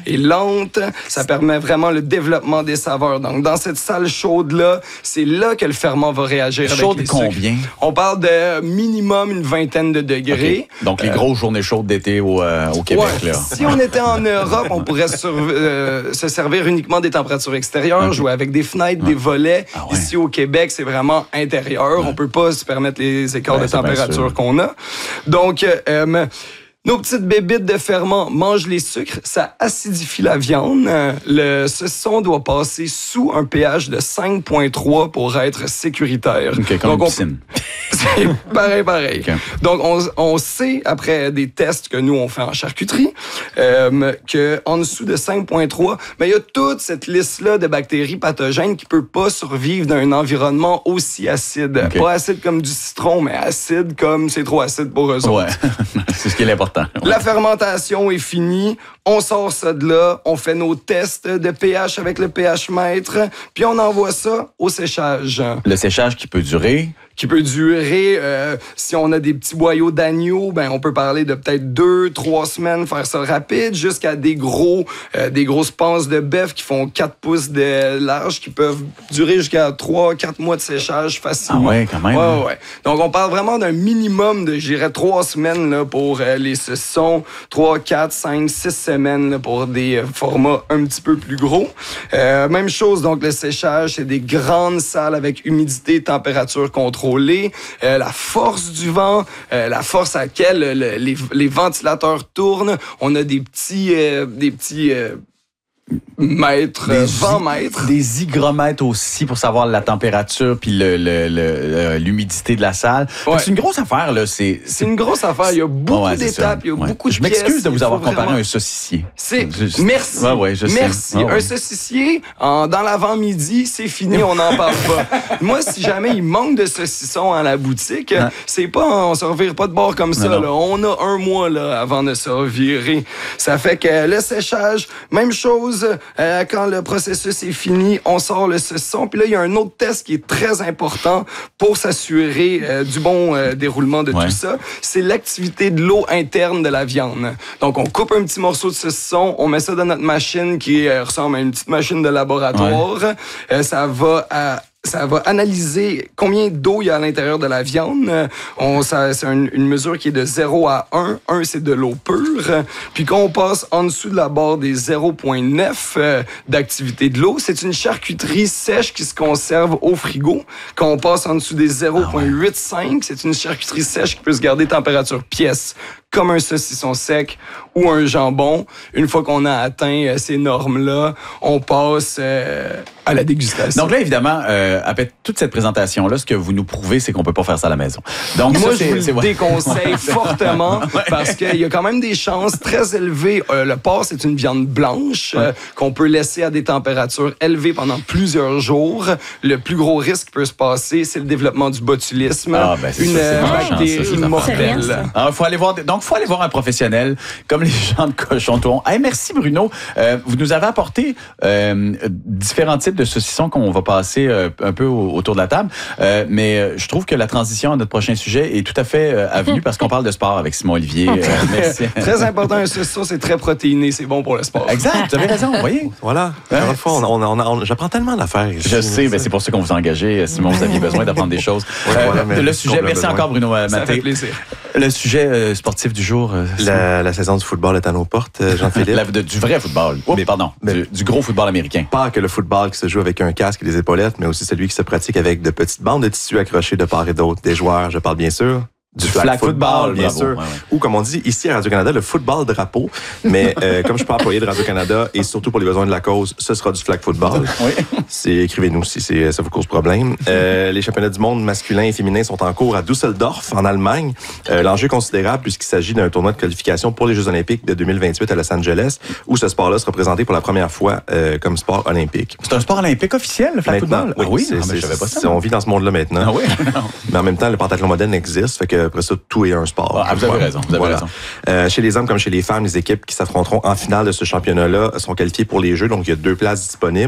est lente. Ça permet vraiment le développement des saveurs. Donc, dans cette salle chaude-là, c'est là que le ferment va réagir avec chaude les sucres. Combien? On parle de minimum une 20aine de degrés. Okay. Donc, les grosses journées chaudes d'été au Québec. Ouais, là. si on était en Europe, on pourrait se servir uniquement des températures extérieures, jouer avec des fenêtres, des volets. Ah ouais. Ici, au Québec, c'est vraiment intérieur. On peut pas se permettre les écarts de température qu'on a. Donc, nos petites bébites de ferment mangent les sucres, ça acidifie la viande. Le saucisson doit passer sous un pH de 5,3 pour être sécuritaire. OK, comme une piscine. C'est pareil. Okay. Donc, on sait, après des tests que nous, on fait en charcuterie, qu'en dessous de 5,3, il y a toute cette liste-là de bactéries pathogènes qui ne peuvent pas survivre dans un environnement aussi acide. Okay. Pas acide comme du citron, mais acide comme c'est trop acide pour eux autres. C'est ce qui est l'important. Ouais. La fermentation est finie. On sort ça de là. On fait nos tests de pH avec le pH mètre. Puis on envoie ça au séchage. Le séchage qui peut durer... Qui peut durer, si on a des petits boyaux d'agneau, on peut parler de peut-être 2-3 semaines, faire ça rapide, jusqu'à des grosses panses de bœuf qui font 4 pouces de large, qui peuvent durer jusqu'à 3-4 mois de séchage facilement. Ah ouais, quand même. Ouais. Donc, on parle vraiment d'un minimum de, je dirais, 3 semaines là, pour les saucissons, 3, 4, 5, 6 semaines là, pour des formats un petit peu plus gros. Même chose, donc le séchage, c'est des grandes salles avec humidité, température contrôlée. La force du vent, la force à laquelle les ventilateurs tournent. On a des petits mètres, vent-mètres. Des hygromètres aussi pour savoir la température puis l'humidité de la salle. Ouais. C'est une grosse affaire, là. C'est une grosse affaire. Il y a beaucoup d'étapes, il y a beaucoup de pièces. Je m'excuse de vous avoir comparé à un saucissier. Merci. Merci. Un saucissier, dans l'avant-midi, c'est fini, on n'en parle pas. Moi, si jamais il manque de saucissons à la boutique, c'est pas, on se revire pas de bord comme ça. Là. On a un mois là, avant de se revirer. Ça fait que le séchage, même chose. Quand le processus est fini, on sort le saucisson. Puis là, il y a un autre test qui est très important pour s'assurer du bon déroulement de tout ça. C'est l'activité de l'eau interne de la viande. Donc, on coupe un petit morceau de saucisson, on met ça dans notre machine qui ressemble à une petite machine de laboratoire. Ça va analyser combien d'eau il y a à l'intérieur de la viande. C'est une mesure qui est de 0 à 1. 1, c'est de l'eau pure. Puis quand on passe en dessous de la barre des 0,9 d'activité de l'eau, c'est une charcuterie sèche qui se conserve au frigo. Quand on passe en dessous des 0,85, c'est une charcuterie sèche qui peut se garder température pièce, comme un saucisson sec ou un jambon. Une fois qu'on a atteint ces normes-là, on passe à la dégustation. Donc là, évidemment, après toute cette présentation-là, ce que vous nous prouvez, c'est qu'on peut pas faire ça à la maison. Donc moi, je vous le déconseille fortement parce qu'il y a quand même des chances très élevées. Le porc, c'est une viande blanche qu'on peut laisser à des températures élevées pendant plusieurs jours. Le plus gros risque qui peut se passer, c'est le développement du botulisme, une bactérie mortelle. Faut aller voir. Donc, faut aller voir un professionnel, comme les gens de Cochon Touron. Hey, merci Bruno. Vous nous avez apporté différents types de saucissons qu'on va passer un peu autour de la table. Mais je trouve que la transition à notre prochain sujet est tout à fait avenue parce qu'on parle de sport avec Simon Olivier. Merci. Très important, un saucisson, c'est très protéiné, c'est bon pour le sport. Exact, vous avez raison, vous voyez. Voilà. Fois, j'apprends tellement d'affaires ici. Je sais, mais c'est pour ça qu'on vous a engagé. Simon, vous aviez besoin d'apprendre des choses. Le sujet, merci encore Bruno Mathé. Ça fait plaisir. Le sujet sportif du jour. La saison du football est à nos portes, Jean-Philippe. Du vrai football. Du gros football américain. Pas que le football qui se joue avec un casque et des épaulettes, mais aussi celui qui se pratique avec de petites bandes de tissu accrochées de part et d'autre. Des joueurs, je parle bien sûr du flag football, bien sûr. Ouais. Ou comme on dit ici à Radio-Canada, le football drapeau. Mais comme je peux employer de Radio-Canada et surtout pour les besoins de la cause, ce sera du flag football. Écrivez-nous si ça vous cause problème. Les championnats du monde masculin et féminin sont en cours à Düsseldorf, en Allemagne. L'enjeu est considérable puisqu'il s'agit d'un tournoi de qualification pour les Jeux olympiques de 2028 à Los Angeles, où ce sport-là sera présenté pour la première fois comme sport olympique. C'est un sport olympique officiel, le flag football? Oui, je savais pas ça. On vit dans ce monde-là maintenant. Mais en même temps, le pentathlon moderne existe, fait que après ça, tout est un sport. Vous avez raison. Chez les hommes comme chez les femmes, les équipes qui s'affronteront en finale de ce championnat-là sont qualifiées pour les Jeux. Donc, il y a 2 places disponibles.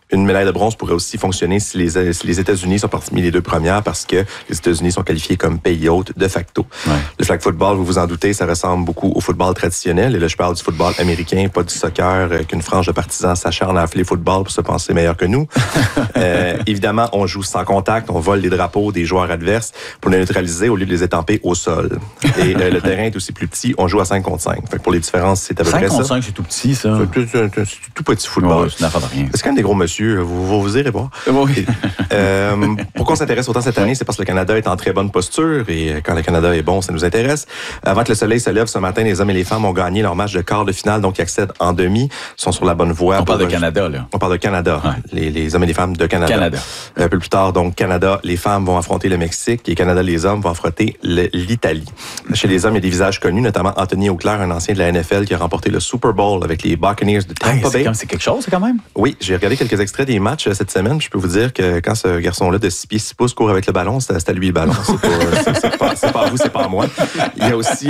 Une médaille de bronze pourrait aussi fonctionner si les États-Unis sont parmi les deux premières parce que les États-Unis sont qualifiés comme pays hôte de facto. Ouais. Le flag football, vous vous en doutez, ça ressemble beaucoup au football traditionnel. Et là, je parle du football américain, pas du soccer qu'une frange de partisans s'acharne à appeler football pour se penser meilleur que nous. Évidemment, on joue sans contact, on vole les drapeaux des joueurs adverses pour les neutraliser au lieu de les étamper au sol. Et le terrain est aussi plus petit, on joue à 5 contre 5. Fait que pour les différences, c'est à peu près ça. 5 contre 5, c'est tout petit, ça. C'est tout petit football. Ouais, c'est n'importe rien. C'est quand même des gros monsieur. Vous irez voir. Oui. Pourquoi on s'intéresse autant cette année? C'est parce que le Canada est en très bonne posture et quand le Canada est bon, ça nous intéresse. Avant que le soleil se lève ce matin, les hommes et les femmes ont gagné leur match de quart de finale, donc ils accèdent en demi. Ils sont sur la bonne voie. On parle de Canada, là. On parle de Canada. Ouais. Les hommes et les femmes de Canada. Un peu plus tard, donc, Canada, les femmes vont affronter le Mexique et Canada, les hommes vont affronter l'Italie. Chez les hommes, il y a des visages connus, notamment Anthony Auclair, un ancien de la NFL qui a remporté le Super Bowl avec les Buccaneers de Tampa Bay. C'est quelque chose, quand même? Oui, j'ai regardé quelques extraits des matchs cette semaine. Je peux vous dire que quand ce garçon-là de 6 pieds 6 pouces court avec le ballon, c'est à lui le ballon. C'est pas à vous, c'est pas à moi. Il y a aussi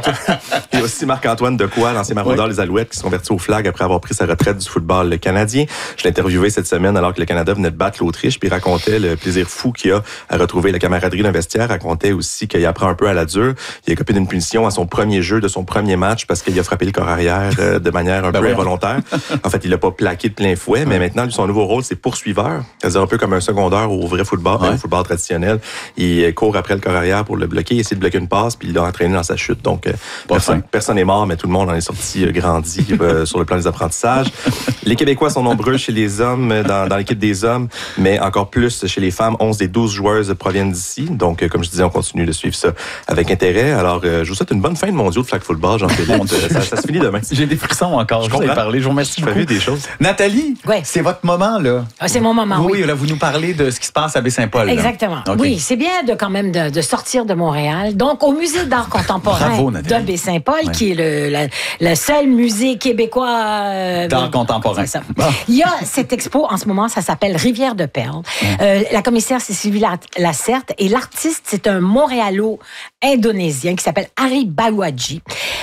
Marc-Antoine Decoy, l'ancien maraudeur des Alouettes, qui se convertit au flag après avoir pris sa retraite du football canadien. Je l'ai interviewé cette semaine alors que le Canada venait de battre l'Autriche, puis il racontait le plaisir fou qu'il a à retrouver la camaraderie d'un vestiaire. Il racontait aussi qu'il apprend un peu à la dure. Il a copé d'une punition à son premier jeu de son premier match parce qu'il a frappé le corps arrière de manière un peu involontaire. En fait, il l'a pas plaqué de plein fouet, mais maintenant, lui, son nouveau rôle, c'est poursuiveur. C'est-à-dire un peu comme un secondaire au vrai football, au football traditionnel. Il court après le corps arrière pour le bloquer, il essaie de bloquer une passe, puis il l'a entraîné dans sa chute. Donc, personne n'est mort, mais tout le monde en est sorti grandi sur le plan des apprentissages. Les Québécois sont nombreux chez les hommes, dans l'équipe des hommes, mais encore plus chez les femmes. 11 des 12 joueuses proviennent d'ici. Donc, comme je disais, on continue de suivre ça avec intérêt. Alors, je vous souhaite une bonne fin de mondiaux de flag football, Jean-Philippe. ça se finit demain. J'ai des frissons encore. Je vous ai parlé. Je vous remercie beaucoup. J'ai vu des choses. Nathalie, c'est votre moment, là. C'est mon moment, oui. Là, vous nous parlez de ce qui se passe à Baie-Saint-Paul. Exactement. Okay. Oui, c'est bien quand même de sortir de Montréal. Donc, au Musée d'art contemporain de Baie-Saint-Paul, qui est le seul musée québécois d'art contemporain. C'est ça. Il y a cette expo, en ce moment, ça s'appelle Rivière de Perles. La commissaire, c'est Sylvie Lacerte, et l'artiste, c'est un Montréalo-indonésien qui s'appelle Ari Bawadji.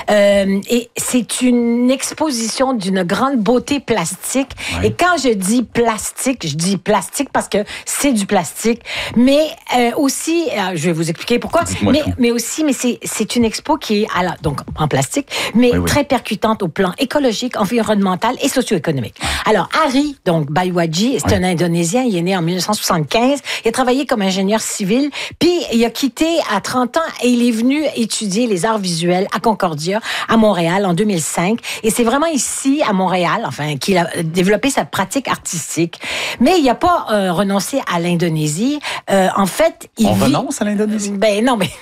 Et c'est une exposition d'une grande beauté plastique. Et quand je dis plastique parce que c'est du plastique, mais aussi, je vais vous expliquer pourquoi, mais c'est une expo qui est donc en plastique, mais très percutante au plan écologique, environnemental et socio-économique. Alors, Ari, donc Bawadji, c'est un Indonésien, il est né en 1975, il a travaillé comme ingénieur civil, puis il a quitté à 30 ans et il est venu étudier les arts visuels à Concordia, à Montréal, en 2005. Et c'est vraiment ici, à Montréal, qu'il a développé sa pratique artistique. Mais il n'a pas renoncé à l'Indonésie. En fait, il renonce à l'Indonésie? Ben non, mais...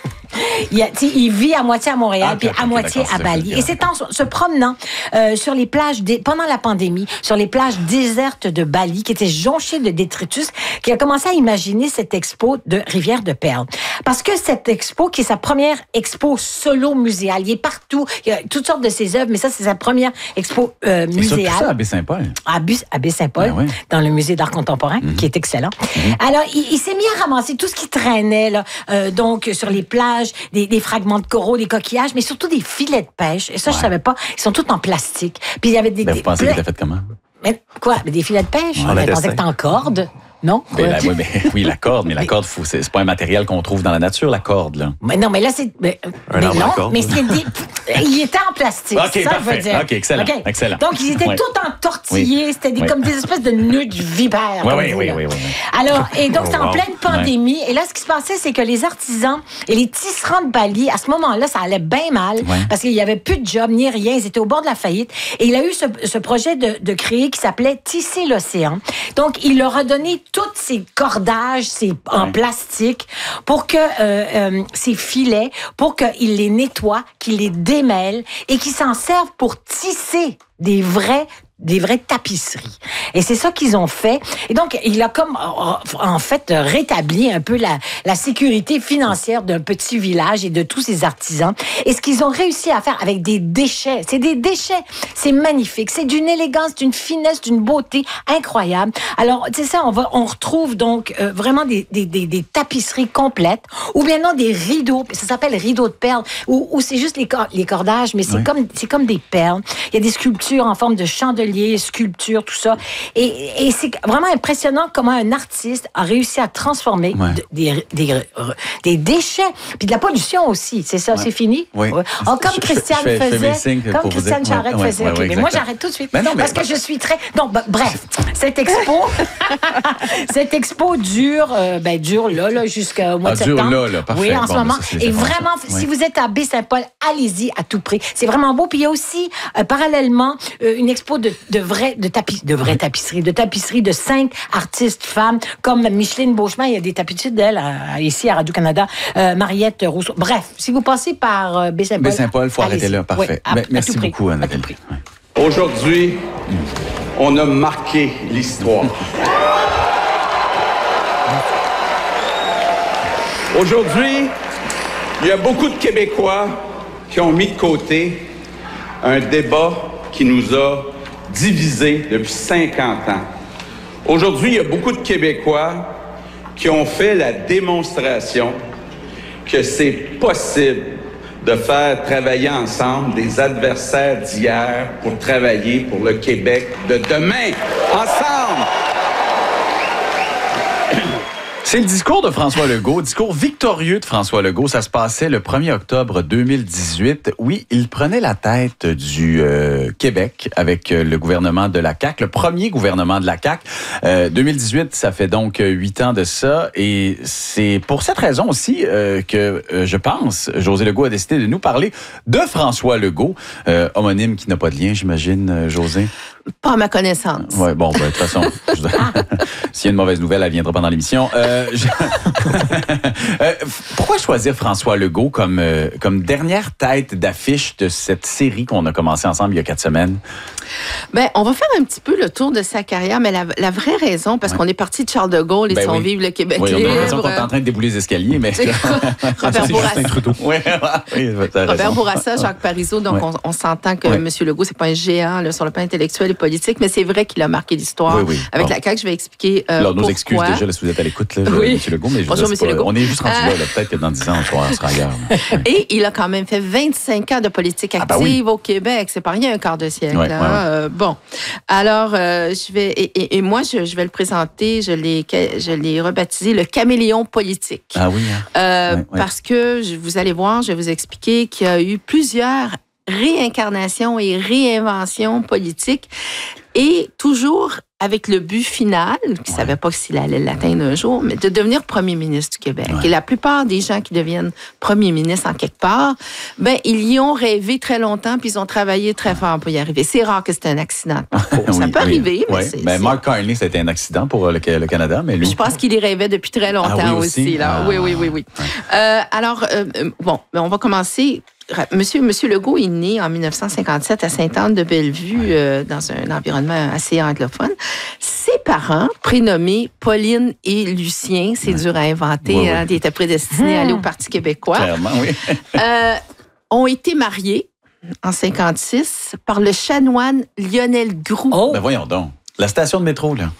il vit à moitié à Montréal, puis à moitié à Bali. Et c'est en se promenant sur les plages, pendant la pandémie, sur les plages désertes de Bali, qui étaient jonchées de détritus, qu'il a commencé à imaginer cette expo de Rivière de Perles. Parce que cette expo, qui est sa première expo solo muséale, il est partout, il y a toutes sortes de ses œuvres, mais ça, c'est sa première expo muséale. Et surtout ça à Baie-Saint-Paul. À Baie-Saint-Paul, dans le musée d'art contemporain, qui est excellent. Alors, il s'est mis à ramasser tout ce qui traînait, là, donc sur les plages, des fragments de coraux, des coquillages, mais surtout des filets de pêche. Et ça, je savais pas. Ils sont tous en plastique. Puis il y avait des... vous pensez qu'il était fait comment? Mais quoi? Mais des filets de pêche? On pensait que c'était en corde. Non? Oui, la corde, mais la corde, c'est pas un matériel qu'on trouve dans la nature, la corde, là. Mais non, mais là, c'est... Mais non, mais il était en plastique, OK, ça, je veux dire. OK, excellent. Donc, ils étaient tout entortillés, c'était comme des espèces de nœuds de vipères. Oui. Alors, et donc, c'était en pleine pandémie, et là, ce qui se passait, c'est que les artisans et les tisserands de Bali, à ce moment-là, ça allait bien mal, parce qu'il y avait plus de job, ni rien, ils étaient au bord de la faillite, et il a eu ce projet de créer qui s'appelait Tisser l'océan. Donc, il leur a donné tous ces cordages en plastique pour que ces filets, pour qu'ils les nettoient, qu'ils les démêlent et qu'ils s'en servent pour tisser des vraies tapisseries. Et c'est ça qu'ils ont fait. Et donc, il a comme, en fait, rétabli un peu la sécurité financière d'un petit village et de tous ces artisans. Et ce qu'ils ont réussi à faire avec des déchets, c'est des déchets, c'est magnifique. C'est d'une élégance, d'une finesse, d'une beauté incroyable. Alors, c'est ça, on retrouve donc vraiment des tapisseries complètes, ou bien non, des rideaux, ça s'appelle rideaux de perles, où c'est juste les cordages, mais c'est comme des perles. Il y a des sculptures en forme de chandeliers ateliers, sculptures, tout ça. Et c'est vraiment impressionnant comment un artiste a réussi à transformer des déchets, puis de la pollution aussi. C'est ça, c'est fini? Oui. Comme Christiane faisait, comme Christiane Charette faisait. Mais moi, j'arrête tout de suite. Parce que je suis très... Non, bref, cette expo dure là, jusqu'au mois de septembre. Dure là, parfait. Oui, en ce moment. Et vraiment, si vous êtes à Baie-Saint-Paul, allez-y à tout prix. C'est vraiment beau. Puis il y a aussi, parallèlement, une expo de tapisseries de 5 artistes femmes, comme Micheline Beauchemin. Il y a des tapisseries d'elle ici à Radio-Canada. Mariette Rousseau. Bref, si vous passez par Baie-Saint-Paul. Baie-Saint-Paul, il faut arrêter là. Parfait. Merci beaucoup, Anne-Nathalie. Aujourd'hui, on a marqué l'histoire. Aujourd'hui, il y a beaucoup de Québécois qui ont mis de côté un débat qui nous a divisés depuis 50 ans. Aujourd'hui, il y a beaucoup de Québécois qui ont fait la démonstration que c'est possible de faire travailler ensemble des adversaires d'hier pour travailler pour le Québec de demain, ensemble. C'est le discours de François Legault, discours victorieux de François Legault. Ça se passait le 1er octobre 2018. Oui, il prenait la tête du Québec avec le gouvernement de la CAQ, le premier gouvernement de la CAQ. 2018, ça fait donc 8 ans de ça. Et c'est pour cette raison aussi que je pense, José Legault a décidé de nous parler de François Legault, homonyme qui n'a pas de lien, j'imagine, José. Pas à ma connaissance. Oui, bon, de toute façon, s'il y a une mauvaise nouvelle, elle viendra pendant l'émission. Pourquoi choisir François Legault comme dernière tête d'affiche de cette série qu'on a commencé ensemble il y a 4 semaines? Bien, on va faire un petit peu le tour de sa carrière, mais la vraie raison, parce qu'on est parti de Charles de Gaulle et son Vive le Québec libre. On a l'impression qu'on est en train de débouler les escaliers, mais... Robert Bourassa, Jacques Parizeau, donc on s'entend que M. Legault, c'est pas un géant là, sur le plan intellectuel et politique, mais c'est vrai qu'il a marqué l'histoire avec la CAQ. Je vais expliquer Alors, nos excuses déjà, là, si vous êtes à l'écoute, M. Legault, mais bonjour, M. Legault. On est juste rendu là, peut-être que dans 10 ans, on sera ailleurs. Et il a quand même fait 25 ans de politique active au Québec. C'est pas rien, un quart de siècle. Bon, alors, je vais le présenter, je l'ai rebaptisé le caméléon politique. Ah oui, parce que, vous allez voir, je vais vous expliquer qu'il y a eu plusieurs réincarnations et réinventions politiques et toujours avec le but final, qui ne savait pas s'il allait l'atteindre un jour, mais de devenir premier ministre du Québec. Et la plupart des gens qui deviennent premier ministre en quelque part, ils y ont rêvé très longtemps, puis ils ont travaillé très fort pour y arriver. C'est rare que c'est un accident de parcours. Ça peut arriver, mais c'est... Mark Carney, c'était un accident pour le Canada, mais lui... Je pense qu'il y rêvait depuis très longtemps aussi. Là. Oui. Alors, on va commencer... Monsieur Legault est né en 1957 à Sainte-Anne-de-Bellevue, dans un environnement assez anglophone. Ses parents, prénommés Pauline et Lucien, c'est dur à inventer, ils étaient prédestinés à aller au Parti québécois. Clairement, ont été mariés en 1956 par le chanoine Lionel Groux. Oh! Ben voyons donc. La station de métro, là.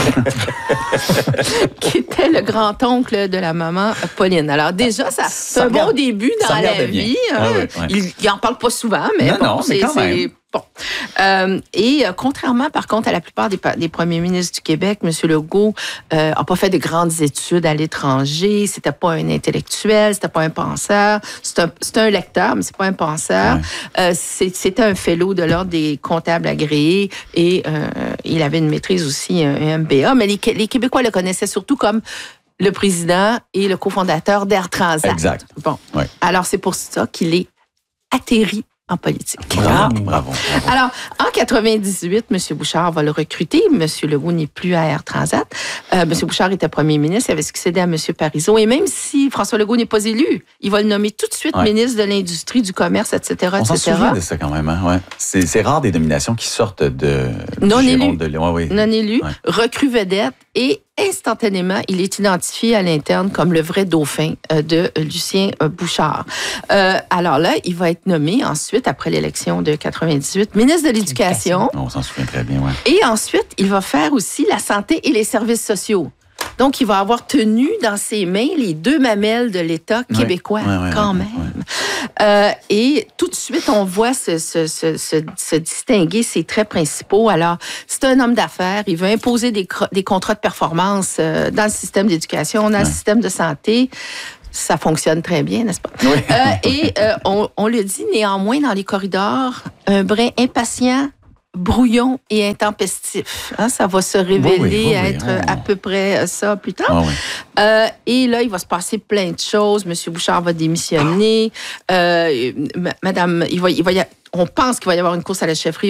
Qui était le grand-oncle de la maman Pauline. Alors déjà, c'est un bon début dans la vie. Il n'en parle pas souvent, mais mais quand même. Bon. Et contrairement, par contre, à la plupart des premiers ministres du Québec, M. Legault n'a pas fait de grandes études à l'étranger. C'était pas un intellectuel, c'était pas un penseur. C'est un lecteur, mais c'est pas un penseur. C'était un fellow de l'ordre des comptables agréés et il avait une maîtrise aussi, un MBA. Mais les Québécois le connaissaient surtout comme le président et le cofondateur d'Air Transat. Exact. Bon. Alors, c'est pour ça qu'il est atterri en politique. Bravo. Alors, en 98, M. Bouchard va le recruter. M. Legault n'est plus à Air Transat. M. Bouchard était premier ministre, il avait succédé à M. Parizeau. Et même si François Legault n'est pas élu, il va le nommer tout de suite ministre de l'Industrie, du Commerce, etc. On s'en souvient de ça quand même. Hein? C'est rare des nominations qui sortent de... Non élu. Non élu. Recrue vedette et instantanément, il est identifié à l'interne comme le vrai dauphin de Lucien Bouchard. Alors là, il va être nommé ensuite, après l'élection de 98, ministre de l'Éducation. On s'en souvient très bien, Et ensuite, il va faire aussi la santé et les services sociaux. Donc, il va avoir tenu dans ses mains les 2 mamelles de l'État québécois, quand même. Et tout de suite, on voit se distinguer ses traits principaux. Alors, c'est un homme d'affaires. Il veut imposer des contrats de performance dans le système d'éducation, dans le système de santé. Ça fonctionne très bien, n'est-ce pas? Oui. On le dit néanmoins dans les corridors, un brin impatient, brouillon et intempestif. Ça va se révéler être à peu près ça plus tard. Et là, il va se passer plein de choses. M. Bouchard va démissionner. Madame, on pense qu'il va y avoir une course à la chefferie